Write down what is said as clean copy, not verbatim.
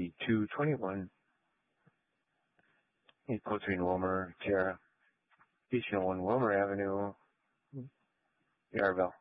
221 between Wilmer, Tara, Beach 1 Wilmer Avenue, Yarville.